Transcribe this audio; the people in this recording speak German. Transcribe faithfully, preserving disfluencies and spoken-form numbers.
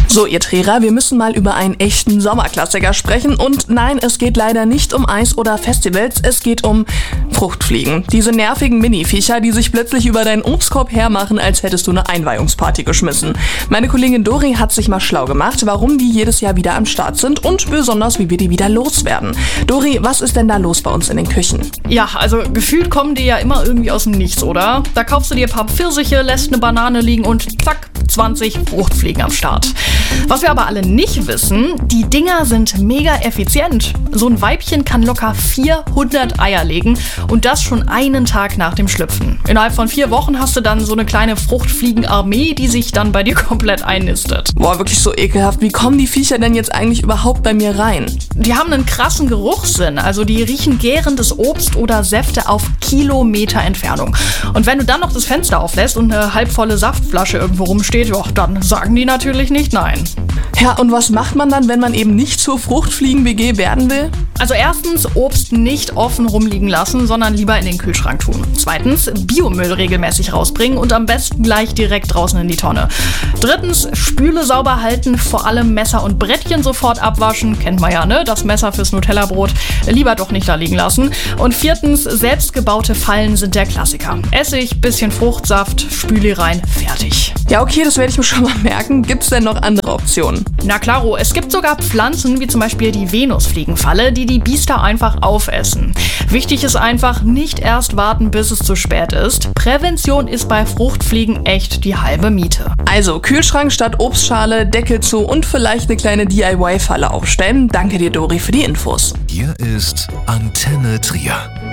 So, ihr Trierer, wir müssen mal über einen echten Sommerklassiker sprechen. Und nein, es geht leider nicht um Eis oder Festivals, es geht um Fruchtfliegen. Diese nervigen Mini-Viecher, die sich plötzlich über deinen Obstkorb hermachen, als hättest du eine Einweihungsparty geschmissen. Meine Kollegin Dori hat sich mal schlau gemacht, warum die jedes Jahr wieder am Start sind und besonders, wie wir die wieder loswerden. Dori, was ist denn da los bei uns in den Küchen? Ja, also gefühlt kommen die ja immer irgendwie aus dem Nichts, oder? Da kaufst du dir ein paar Pfirsiche, lässt eine Banane liegen und zack, zwanzig Fruchtfliegen am Start. Was wir aber alle nicht wissen, die Dinger sind mega effizient. So ein Weibchen kann locker vierhundert Eier legen und das schon einen Tag nach dem Schlüpfen. Innerhalb von vier Wochen hast du dann so eine kleine Fruchtfliegenarmee, die sich dann bei dir komplett einnistet. Boah, wirklich so ekelhaft. Wie kommen die Viecher denn jetzt eigentlich überhaupt bei mir rein? Die haben einen krassen Geruchssinn, also die riechen gärendes Obst oder Säfte auf Kilometer Entfernung. Und wenn du dann noch das Fenster auflässt und eine halbvolle Saftflasche irgendwo rumsteht, ja, dann sagen die natürlich nicht nein. Ja, und was macht man dann, wenn man eben nicht zur Fruchtfliegen-W G werden will? Also erstens, Obst nicht offen rumliegen lassen, sondern lieber in den Kühlschrank tun. Zweitens, Biomüll regelmäßig rausbringen und am besten gleich direkt draußen in die Tonne. Drittens, Spüle sauber halten, vor allem Messer und Brettchen sofort abwaschen. Kennt man ja, ne? Das Messer fürs Nutella-Brot lieber doch nicht da liegen lassen. Und viertens, selbstgebaute Fallen sind der Klassiker. Essig, bisschen Fruchtsaft, Spüle rein, fertig. Ja, okay, das werde ich mir schon mal merken. Gibt's denn noch andere Optionen? Na klaro, es gibt sogar Pflanzen, wie zum Beispiel die Venusfliegenfalle, die die Biester einfach aufessen. Wichtig ist einfach, nicht erst warten, bis es zu spät ist. Prävention ist bei Fruchtfliegen echt die halbe Miete. Also Kühlschrank statt Obstschale, Deckel zu und vielleicht eine kleine D I Y-Falle aufstellen. Danke dir, Dori, für die Infos. Hier ist Antenne Trier.